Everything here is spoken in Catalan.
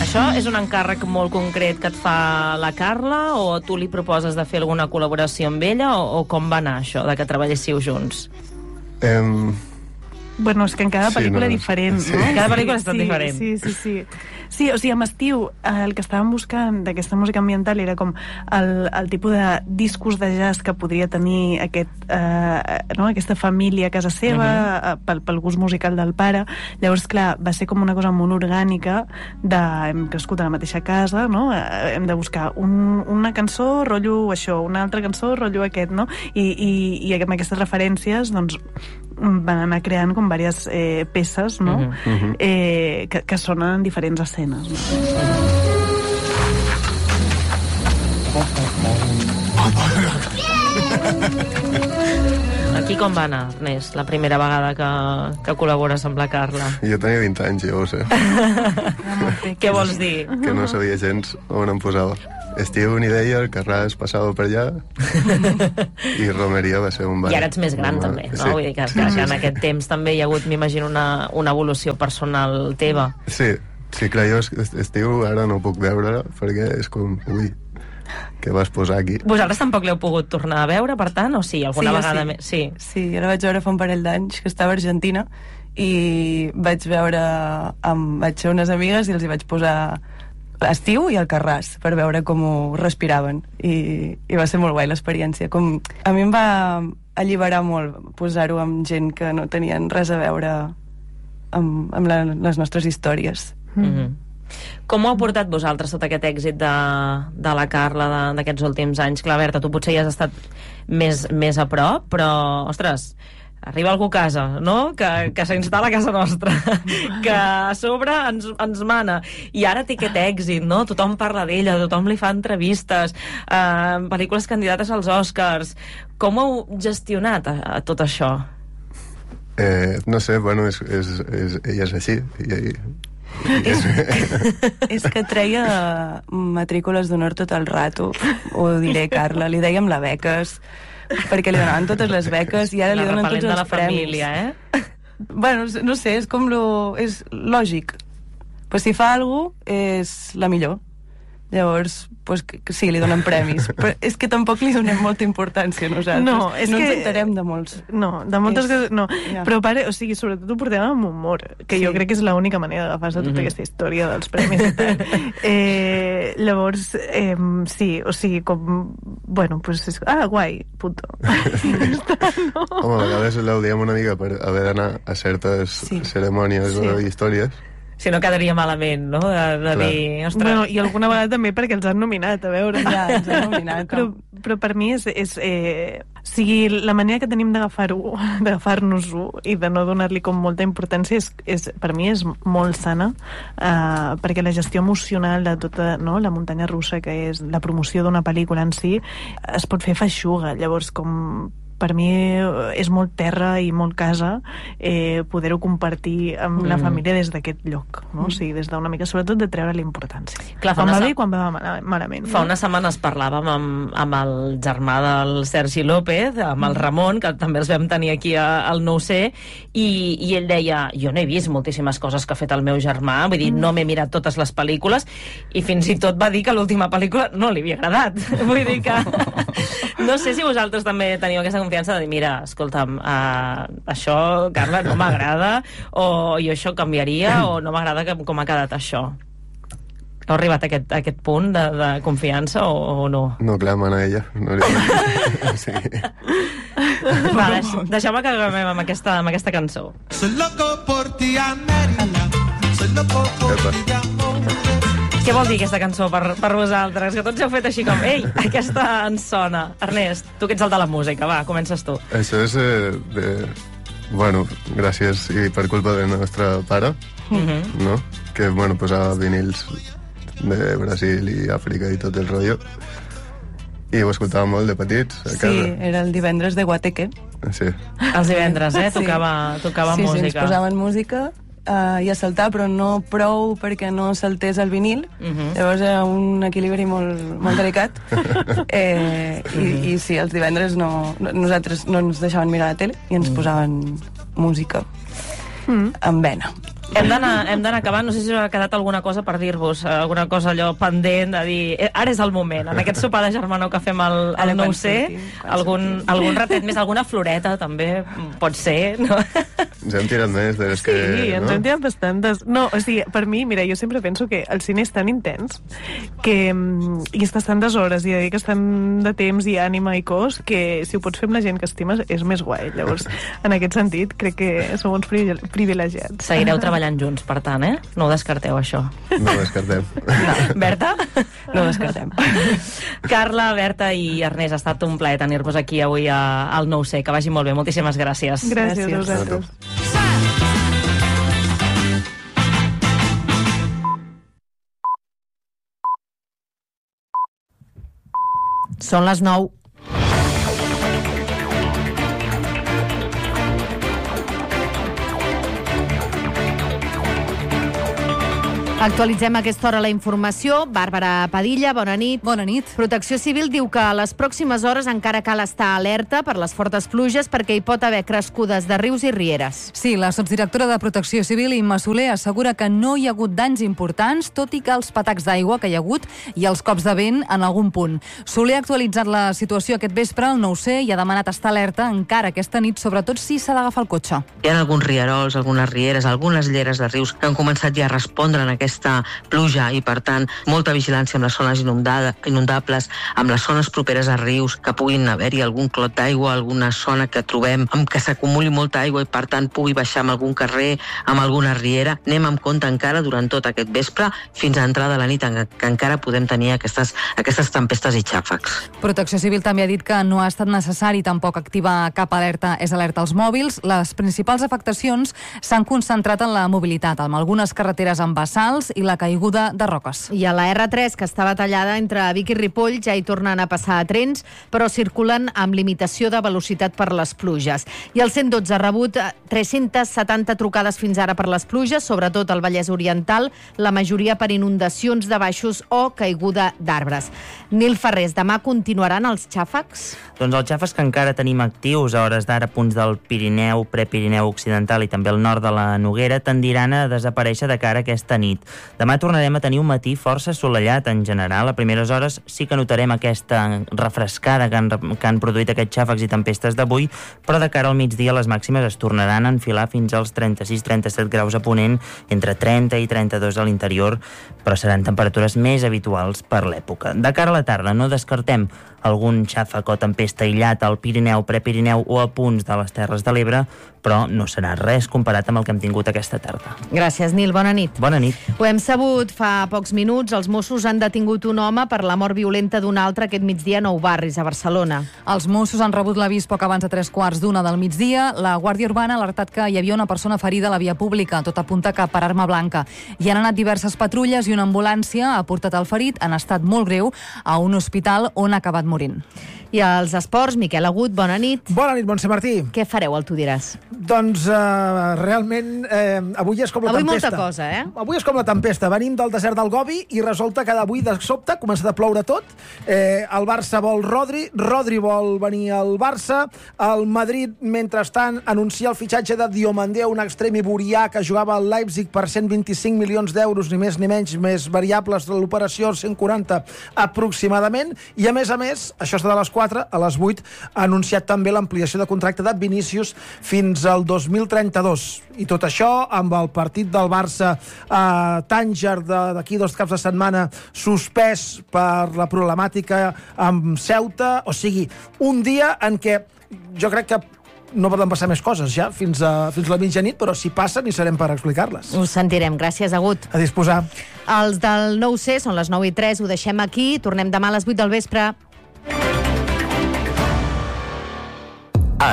Això és un encàrrec molt concret que et fa la Carla, o tu li proposes de fer alguna col·laboració amb ella, o com va anar això, de que treballéssiu junts? Bueno, és que en cada pel·lícula diferent, sí. No? Cada pel·lícula és tan diferent. Sí, o sigui, amb Estiu, el que estàvem buscant d'aquesta música ambiental era com el tipus de discos de jazz que podria tenir aquesta família a casa seva, pel gust musical del pare. Llavors, clar, va ser com una cosa molt orgànica hem crescut a la mateixa casa, no? Hem de buscar una cançó, rotllo això, una altra cançó, rotllo aquest, no? I amb aquestes referències, doncs, van anar creant com diverses peces, no? Que sonen en diferents escenes, no? Aquí com va anar, Ernest, la primera vegada que col·labores amb la Carla? Jo tenia 20 anys, ja ho sé. Què vols dir? Que no sabia gens on em posava. Estiu ni deia, el Carràs passava per allà i Romeria va ser un bar. I ara ets més gran, també, no? Sí. Vull dir que en aquest temps també hi ha hagut, m'imagino, una evolució personal teva. Sí, clar, jo Estiu ara no puc veure perquè és com, ui, què vas posar aquí? Vosaltres tampoc l'heu pogut tornar a veure, per tant, o sí? Alguna vegada més? Sí, jo la vaig veure fa un parell d'anys, que estava a Argentina, i vaig ser unes amigues i els hi vaig posar l'Estiu i el Carràs per veure com ho respiraven, i va ser molt guai l'experiència. A mi em va alliberar molt posar-ho amb gent que no tenien res a veure amb les nostres històries. Com ho ha portat vosaltres tot aquest èxit de la Carla d'aquests últims anys? Clar, Berta, tu potser ja has estat més a prop, però, ostres, arriba algú a casa, no? Que s'instal·la a casa nostra, que a sobre ens mana, i ara té aquest èxit, no? Tothom parla d'ella, tothom li fa entrevistes, pel·lícules candidates als Oscars. Com heu gestionat a tot això? No sé, bueno, ella és així, és que treia matrícules d'honor tot el rato, ho diré, Carla, li dèiem la beques, perquè li donaven totes les beques i ara li donen tots els premis. Família, Bueno, no sé, és com és lògic. Però si fa alguna cosa, és la millor. Llavors, pues, sí, li donen premis. Però és que tampoc li donem molta importància a nosaltres. No, ens enterem de molts. No, de moltes coses, no. Ja. Però, o sigui, sobretot ho portem amb humor, que jo crec que és l'única manera d'agafar-se tota aquesta història dels premis i tal. Llavors, sí, o sigui, com... Bueno, pues és... guai, punto. No? Home, a vegades l'odiem una mica per haver d'anar a certes cerimònies o històries. Si no quedaria malament, no? De dir, ostres... Bueno, i alguna vegada també perquè els han nominat, a veure. Ja, ens han nominat. Però per mi sigui, la manera que tenim d'agafar-nos-ho i de no donar-li com molta importància per mi és molt sana, perquè la gestió emocional de tota la muntanya russa, que és la promoció d'una pel·lícula en si, es pot fer feixuga. Llavors, com per mi és molt terra i molt casa poder-ho compartir amb la família des d'aquest lloc, no? O sigui, des d'una mica, sobretot, de treure la importància. Clar, quan va bé i quan va malament. Fa unes setmanes parlàvem amb el germà del Sergi López, amb el Ramon, que també els vam tenir aquí al 9C, i ell deia, jo no he vist moltíssimes coses que ha fet el meu germà, vull dir, no m'he mirat totes les pel·lícules, i fins i tot va dir que l'última pel·lícula no li havia agradat. Vull dir que... No sé si vosaltres també teniu aquesta confiança de dir, mira, escolta'm, això, Carla, no m'agrada, o jo això canviaria, o no m'agrada com ha quedat això. Heu arribat a aquest punt de confiança o no? No, clar, mana ella. No sí. Va, deixeu-me que acabem amb aquesta cançó. Soy loco por ti, América. Soy loco por ti, amor. Què vol dir aquesta cançó per vosaltres? Que tots heu fet així com, ei, aquesta ens sona. Ernest, tu que ets el de la música, va, comences tu. Això és bueno, gràcies i per culpa del nostre pare, no? Que, bueno, posava vinils de Brasil i Àfrica i tot el rotllo. I ho escoltàvem molt de petits, a casa. Sí, era el divendres de Guateque. Sí. Els divendres, tocava música. Sí, ens posaven música i a saltar, però no prou perquè no saltés el vinil. Llavors era un equilibri molt delicat. I sí, els divendres nosaltres no ens deixaven mirar la tele i ens posaven música amb vena. Hem d'anar acabant. No sé si us ha quedat alguna cosa per dir-vos, alguna cosa allò pendent de dir, ara és el moment, en aquest sopar de germanor que fem al 9C, algun ratet més, alguna floreta també pot ser, no? Ens hem tirat més de les que... Sí, ens hem tirat bastantes. No, o sigui, per mi, mira, jo sempre penso que el cine és tan intens que i estàs tantes hores i dediques tant de temps i ànima i cos que si ho pots fer amb la gent que estimes és més guai. Llavors, en aquest sentit, crec que som uns privilegiats. Seguireu treballant junts, per tant, eh? No ho descarteu, això. No ho descartem. No. Berta? No ho descartem. Carla, Berta i Ernest, ha estat un plaer tenir-vos aquí avui al 9C. Que vagi molt bé. Moltíssimes gràcies. Gràcies a vosaltres. Són les 9. Actualitzem a aquesta hora la informació. Bàrbara Padilla, bona nit. Bona nit. Protecció Civil diu que a les pròximes hores encara cal estar alerta per les fortes pluges perquè hi pot haver crescudes de rius i rieres. Sí, la subdirectora de Protecció Civil, Imma Soler, assegura que no hi ha hagut danys importants, tot i que els patacs d'aigua que hi ha hagut i els cops de vent en algun punt. Soler ha actualitzat la situació aquest vespre al 9C i ha demanat estar alerta encara aquesta nit, sobretot si s'ha d'agafar el cotxe. Hi ha alguns rierols, algunes rieres, algunes lleres de rius que han començat ja a respondre en aquesta pluja i, per tant, molta vigilància amb les zones inundables, amb les zones properes a rius, que puguin haver-hi algun clot d'aigua, alguna zona que trobem amb que s'acumuli molta aigua i, per tant, pugui baixar amb algun carrer, amb alguna riera. Anem amb compte encara durant tot aquest vespre fins a entrada de la nit, que encara podem tenir aquestes tempestes i xàfecs. Protecció Civil també ha dit que no ha estat necessari tampoc activar cap alerta, és alerta als mòbils. Les principals afectacions s'han concentrat en la mobilitat, amb algunes carreteres amb bassals i la caiguda de roques. I a la R3, que estava tallada entre Vic i Ripoll, ja hi tornen a passar a trens, però circulen amb limitació de velocitat per les pluges. I el 112 ha rebut 370 trucades fins ara per les pluges, sobretot al Vallès Oriental, la majoria per inundacions de baixos o caiguda d'arbres. Nil Ferrés, demà continuaran els xàfecs? Doncs els xàfecs que encara tenim actius a hores d'ara, punts del Pirineu, Prepirineu Occidental i també el nord de la Noguera, tendiran a desaparèixer de cara a aquesta nit. Demà tornarem a tenir un matí força assolellat en general. A primeres hores sí que notarem aquesta refrescada que han produït aquests xàfecs i tempestes d'avui, però de cara al migdia les màximes es tornaran a enfilar fins als 36-37 graus a ponent, entre 30 i 32 a l'interior, però seran temperatures més habituals per l'època. De cara a la tarda no descartem algun xàfec o tempesta aïllat al Pirineu, Prepirineu o a punts de les Terres de l'Ebre, però no serà res comparat amb el que hem tingut aquesta tarda. Gràcies, Nil. Bona nit. Bona nit. Ho hem sabut fa pocs minuts. Els Mossos han detingut un home per la mort violenta d'un altre aquest migdia a Nou Barris, a Barcelona. Els Mossos han rebut l'avís poc abans de 3:15 del migdia. La Guàrdia Urbana ha alertat que hi havia una persona ferida a la via pública, tot apunta que per arma blanca. Hi han anat diverses patrulles i una ambulància ha portat el ferit en estat molt greu a un hospital on ha acabat morint. I als esports, Miquel Agut, bona nit. Bona nit, Montse Martí. Què fareu, el Tu diràs? Doncs realment avui és com la tempesta. Avui molta cosa, eh? Avui és com la tempesta. Venim del desert del Gobi i resulta que avui de sobte ha començat a ploure tot. El Barça vol Rodri vol venir al Barça. El Madrid, mentrestant, anuncia el fitxatge de Diomandé, un extrem iborià que jugava al Leipzig per 125 milions d'euros, ni més ni menys, més variables de l'operació, 140 aproximadament. I a més, això està de les 4, a les 8, ha anunciat també l'ampliació de contracte de Vinícius fins al 2032. I tot això amb el partit del Barça a Tànger d'aquí 2 caps de setmana suspès per la problemàtica amb Ceuta. O sigui, un dia en què jo crec que no poden passar més coses ja fins la mitjanit, però si passen hi serem per explicar-les. Us sentirem. Gràcies, Agut. A disposar. Els del 9C són les 9:03, ho deixem aquí. Tornem demà a les 8 del vespre.